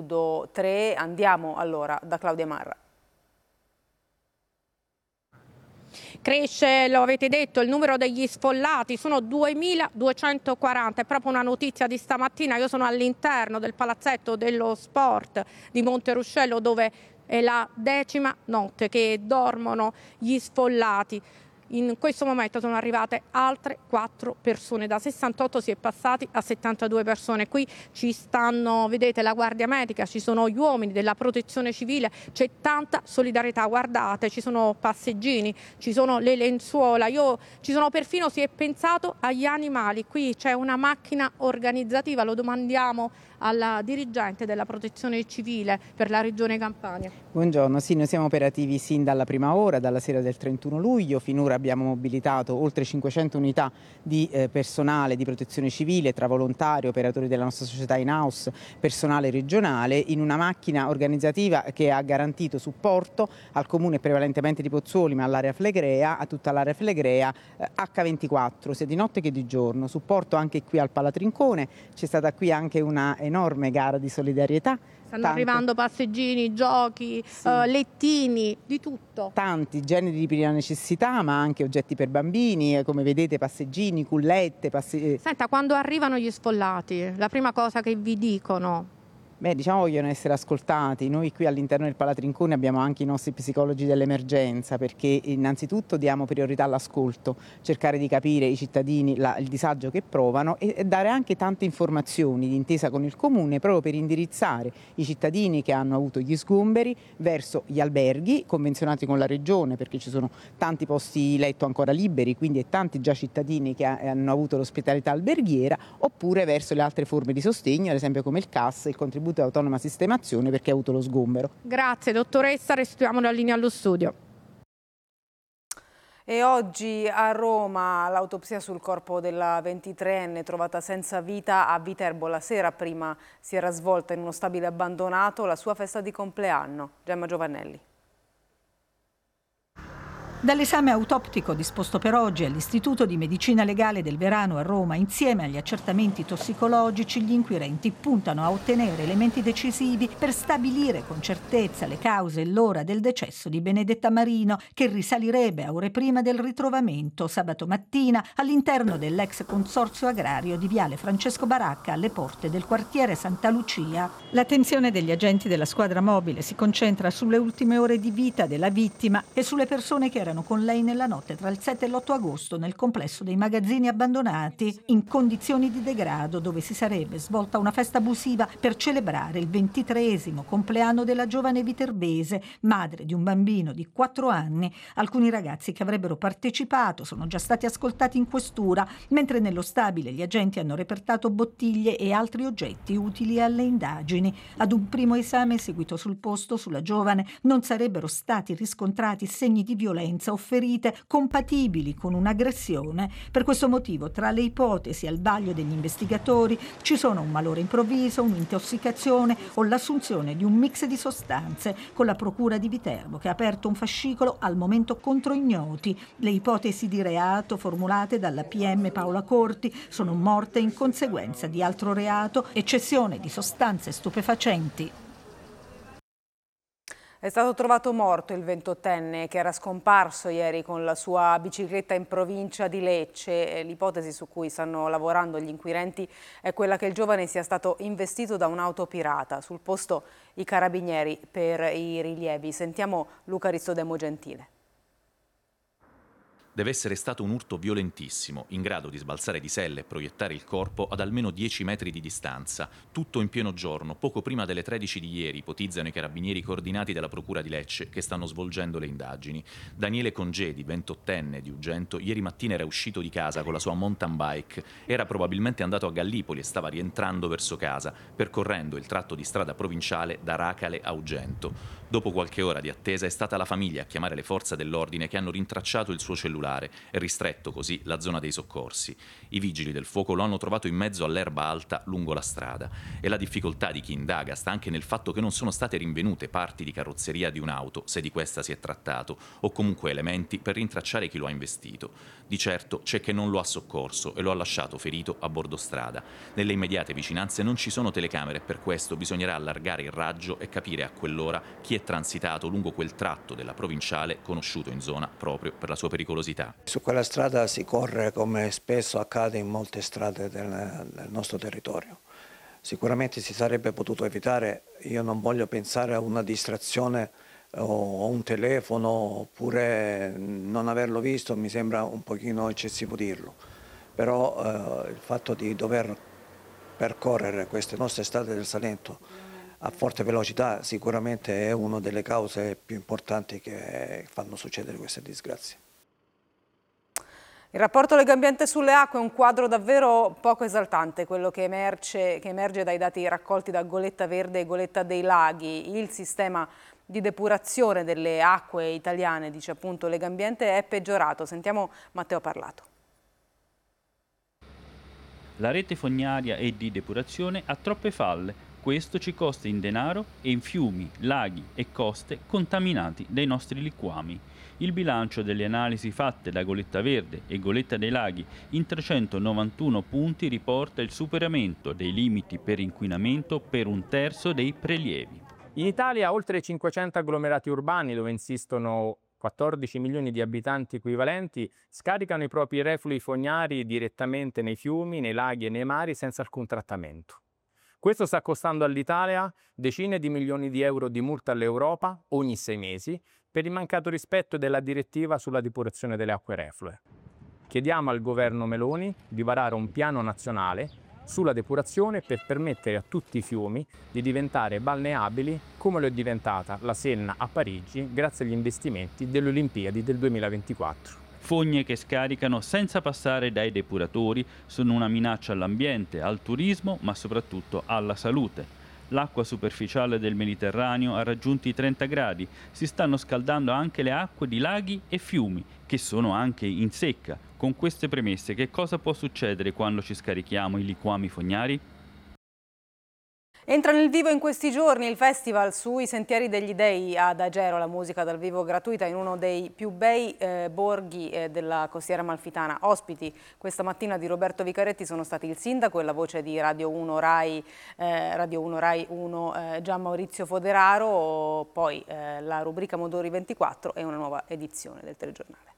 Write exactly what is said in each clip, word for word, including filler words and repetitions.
Nudo tre. Andiamo allora da Claudia Marra. Cresce, lo avete detto, il numero degli sfollati, sono duemiladuecentoquaranta, è proprio una notizia di stamattina. Io sono all'interno del palazzetto dello sport di Monteruscello, dove è la decima notte che dormono gli sfollati. In questo momento sono arrivate altre quattro persone, da sessantotto si è passati a settantadue persone. Qui ci stanno, vedete, la Guardia Medica, ci sono gli uomini della Protezione Civile, c'è tanta solidarietà, guardate, ci sono passeggini, ci sono le lenzuola, io, ci sono perfino, si è pensato agli animali. Qui c'è una macchina organizzativa, lo domandiamo alla dirigente della Protezione Civile per la Regione Campania. Buongiorno, sì, noi siamo operativi sin dalla prima ora, dalla sera del trentuno luglio. Finora abbiamo mobilitato oltre cinquecento unità di eh, personale di protezione civile, tra volontari, operatori della nostra società in-house, personale regionale, in una macchina organizzativa che ha garantito supporto al comune prevalentemente di Pozzuoli, ma all'area Flegrea, a tutta l'area Flegrea eh, acca ventiquattro, sia di notte che di giorno. Supporto anche qui al Palatrincone, c'è stata qui anche una enorme gara di solidarietà. Stanno Tante. arrivando passeggini, giochi, Sì. uh, lettini, di tutto. Tanti generi di prima necessità, ma anche oggetti per bambini, come vedete passeggini, cullette. Passe... Senta, quando arrivano gli sfollati, la prima cosa che vi dicono? Beh, diciamo vogliono essere ascoltati. Noi qui all'interno del Palatrincone abbiamo anche i nostri psicologi dell'emergenza, perché innanzitutto diamo priorità all'ascolto, cercare di capire i cittadini la, il disagio che provano e, e dare anche tante informazioni d'intesa con il comune proprio per indirizzare i cittadini che hanno avuto gli sgomberi verso gli alberghi convenzionati con la regione, perché ci sono tanti posti letto ancora liberi, quindi e tanti già cittadini che ha, hanno avuto l'ospitalità alberghiera, oppure verso le altre forme di sostegno, ad esempio come il C A S, il contributo di autonoma sistemazione, perché ha avuto lo sgombero. Grazie dottoressa, restituiamo la linea allo studio. E oggi a Roma l'autopsia sul corpo della ventitreenne trovata senza vita a Viterbo la sera prima si era svolta in uno stabile abbandonato, la sua festa di compleanno. Gemma Giovannelli. Dall'esame autoptico disposto per oggi all'Istituto di Medicina Legale del Verano a Roma, insieme agli accertamenti tossicologici, gli inquirenti puntano a ottenere elementi decisivi per stabilire con certezza le cause e l'ora del decesso di Benedetta Marino, che risalirebbe a ore prima del ritrovamento sabato mattina all'interno dell'ex consorzio agrario di Viale Francesco Baracca, alle porte del quartiere Santa Lucia. L'attenzione degli agenti della squadra mobile si concentra sulle ultime ore di vita della vittima e sulle persone che erano con lei nella notte tra il sette e l'otto agosto nel complesso dei magazzini abbandonati, in condizioni di degrado, dove si sarebbe svolta una festa abusiva per celebrare il ventitreesimo compleanno della giovane viterbese, madre di un bambino di quattro anni. Alcuni ragazzi che avrebbero partecipato sono già stati ascoltati in questura, mentre nello stabile gli agenti hanno repertato bottiglie e altri oggetti utili alle indagini. Ad un primo esame eseguito sul posto sulla giovane non sarebbero stati riscontrati segni di violenza o ferite compatibili con un'aggressione. Per questo motivo, tra le ipotesi al vaglio degli investigatori ci sono un malore improvviso, un'intossicazione o l'assunzione di un mix di sostanze, con la procura di Viterbo che ha aperto un fascicolo al momento contro ignoti. Le ipotesi di reato formulate dalla P M Paola Corti sono morte in conseguenza di altro reato e cessione di sostanze stupefacenti. È stato trovato morto il ventottenne che era scomparso ieri con la sua bicicletta in provincia di Lecce. L'ipotesi su cui stanno lavorando gli inquirenti è quella che il giovane sia stato investito da un'auto pirata. Sul posto i carabinieri per i rilievi. Sentiamo Luca Aristodemo Gentile. Deve essere stato un urto violentissimo, in grado di sbalzare di sella e proiettare il corpo ad almeno dieci metri di distanza. Tutto in pieno giorno, poco prima delle tredici di ieri, ipotizzano i carabinieri coordinati dalla Procura di Lecce che stanno svolgendo le indagini. Daniele Congedi, ventottenne di Ugento, ieri mattina era uscito di casa con la sua mountain bike. Era probabilmente andato a Gallipoli e stava rientrando verso casa, percorrendo il tratto di strada provinciale da Racale a Ugento. Dopo qualche ora di attesa è stata la famiglia a chiamare le forze dell'ordine che hanno rintracciato il suo cellulare. particolare e ristretto così la zona dei soccorsi. I vigili del fuoco lo hanno trovato in mezzo all'erba alta lungo la strada e la difficoltà di chi indaga sta anche nel fatto che non sono state rinvenute parti di carrozzeria di un'auto, se di questa si è trattato, o comunque elementi per rintracciare chi lo ha investito. Di certo c'è che non lo ha soccorso e lo ha lasciato ferito a bordo strada. Nelle immediate vicinanze non ci sono telecamere e per questo bisognerà allargare il raggio e capire a quell'ora chi è transitato lungo quel tratto della provinciale conosciuto in zona proprio per la sua pericolosità. Su quella strada si corre come spesso accade in molte strade del, del nostro territorio. Sicuramente si sarebbe potuto evitare, io non voglio pensare a una distrazione o un telefono oppure non averlo visto, mi sembra un pochino eccessivo dirlo, però eh, il fatto di dover percorrere queste nostre strade del Salento a forte velocità sicuramente è una delle cause più importanti che fanno succedere queste disgrazie. Il rapporto Legambiente sulle acque è un quadro davvero poco esaltante, quello che emerge, che emerge dai dati raccolti da Goletta Verde e Goletta dei Laghi. Il sistema di depurazione delle acque italiane, dice appunto Legambiente, è peggiorato. Sentiamo Matteo Parlato. La rete fognaria e di depurazione ha troppe falle. Questo ci costa in denaro e in fiumi, laghi e coste contaminati dai nostri liquami. Il bilancio delle analisi fatte da Goletta Verde e Goletta dei Laghi in trecentonovantuno punti riporta il superamento dei limiti per inquinamento per un terzo dei prelievi. In Italia oltre cinquecento agglomerati urbani dove insistono quattordici milioni di abitanti equivalenti scaricano i propri reflui fognari direttamente nei fiumi, nei laghi e nei mari senza alcun trattamento. Questo sta costando all'Italia decine di milioni di euro di multa all'Europa ogni sei mesi per il mancato rispetto della direttiva sulla depurazione delle acque reflue. Chiediamo al governo Meloni di varare un piano nazionale sulla depurazione per permettere a tutti i fiumi di diventare balneabili come lo è diventata la Senna a Parigi grazie agli investimenti delle Olimpiadi del duemilaventiquattro. Fogne che scaricano senza passare dai depuratori sono una minaccia all'ambiente, al turismo, ma soprattutto alla salute. L'acqua superficiale del Mediterraneo ha raggiunto i trenta gradi, si stanno scaldando anche le acque di laghi e fiumi, che sono anche in secca. Con queste premesse, che cosa può succedere quando ci scarichiamo i liquami fognari? Entra nel vivo in questi giorni il festival sui Sentieri degli Dei ad Agero, la musica dal vivo gratuita in uno dei più bei eh, borghi eh, della costiera amalfitana. Ospiti questa mattina di Roberto Vicaretti sono stati il sindaco e la voce di Radio uno Rai, eh, Radio uno Rai uno eh, Gian Maurizio Foderaro, poi eh, la rubrica Modori ventiquattro e una nuova edizione del telegiornale.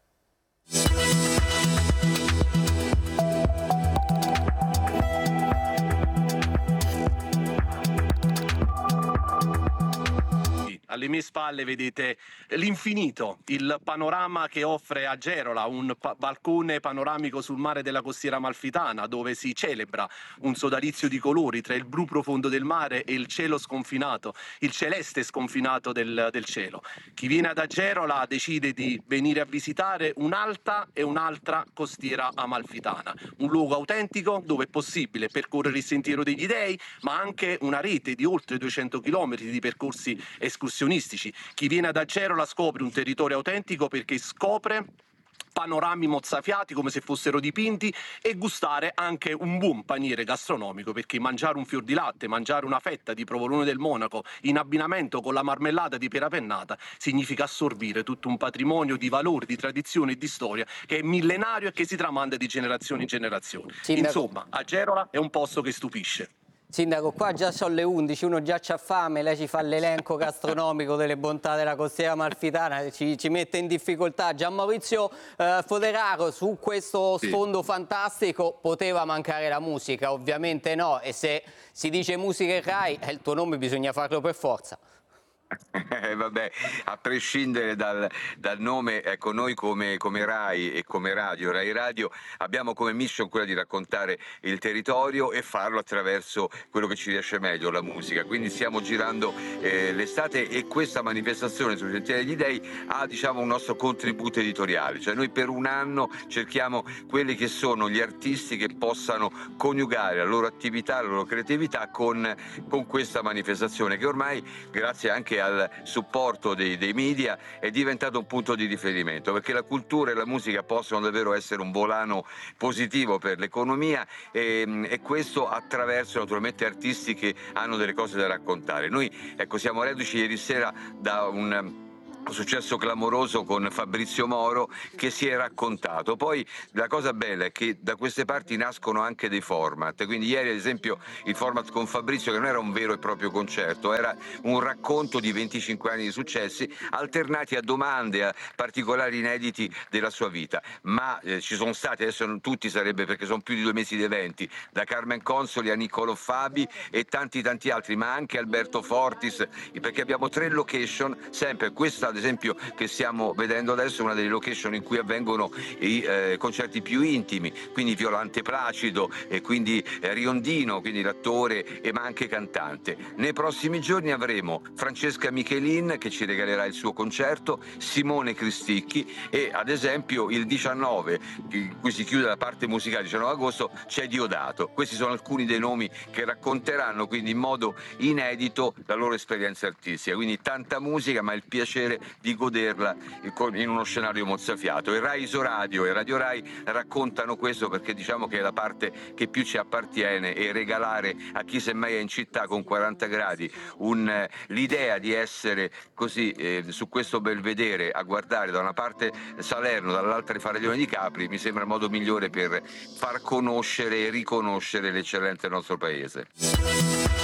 Alle mie spalle vedete l'infinito, il panorama che offre Agerola, un pa- balcone panoramico sul mare della costiera amalfitana, dove si celebra un sodalizio di colori tra il blu profondo del mare e il cielo sconfinato, il celeste sconfinato del, del cielo. Chi viene ad Agerola decide di venire a visitare un'alta e un'altra costiera amalfitana, un luogo autentico dove è possibile percorrere il Sentiero degli Dei, ma anche una rete di oltre duecento chilometri di percorsi escursionistici. Chi viene ad Agerola scopre un territorio autentico perché scopre panorami mozzafiati come se fossero dipinti e gustare anche un buon paniere gastronomico, perché mangiare un fior di latte, mangiare una fetta di provolone del Monaco in abbinamento con la marmellata di pera pennata significa assorbire tutto un patrimonio di valori, di tradizione e di storia che è millenario e che si tramanda di generazione in generazione. Sindaco. Insomma, Agerola è un posto che stupisce. Sindaco, qua già sono le undici, uno già c'ha fame, lei ci fa l'elenco gastronomico delle bontà della costiera amalfitana, ci, ci mette in difficoltà. Gian Maurizio eh, Foderaro, su questo sfondo sì. fantastico poteva mancare la musica? Ovviamente no, e se si dice musica e Rai, eh, il tuo nome bisogna farlo per forza. Eh, vabbè, a prescindere dal, dal nome, ecco, noi come, come Rai e come Radio, Rai Radio, abbiamo come mission quella di raccontare il territorio e farlo attraverso quello che ci riesce meglio, la musica. Quindi stiamo girando eh, l'estate e questa manifestazione sui Sentieri degli Dei ha, diciamo, un nostro contributo editoriale, cioè noi per un anno cerchiamo quelli che sono gli artisti che possano coniugare la loro attività, la loro creatività con, con questa manifestazione che ormai, grazie anche grazie al supporto dei, dei media è diventato un punto di riferimento, perché la cultura e la musica possono davvero essere un volano positivo per l'economia e, e questo attraverso naturalmente artisti che hanno delle cose da raccontare. Noi ecco, siamo reduci ieri sera da un un successo clamoroso con Fabrizio Moro che si è raccontato. Poi la cosa bella è che da queste parti nascono anche dei format, quindi ieri ad esempio il format con Fabrizio, che non era un vero e proprio concerto, era un racconto di venticinque anni di successi alternati a domande, a particolari inediti della sua vita, ma eh, ci sono stati, adesso non tutti sarebbe perché sono più di due mesi di eventi, da Carmen Consoli a Niccolò Fabi e tanti tanti altri, ma anche Alberto Fortis, perché abbiamo tre location, sempre questa ad esempio che stiamo vedendo adesso è una delle location in cui avvengono i eh, concerti più intimi, quindi Violante Placido e quindi eh, Riondino, quindi l'attore e ma anche cantante. Nei prossimi giorni avremo Francesca Michelin che ci regalerà il suo concerto, Simone Cristicchi e ad esempio il diciannove, in cui si chiude la parte musicale, diciannove agosto, c'è Diodato. Questi sono alcuni dei nomi che racconteranno quindi in modo inedito la loro esperienza artistica, quindi tanta musica ma il piacere di goderla in uno scenario mozzafiato. E Rai Isoradio e Radio Rai raccontano questo perché diciamo che è la parte che più ci appartiene e regalare a chi semmai è in città con quaranta gradi un, eh, l'idea di essere così eh, su questo belvedere a guardare da una parte Salerno, dall'altra il Faraglione di Capri mi sembra il modo migliore per far conoscere e riconoscere l'eccellenza del nostro paese.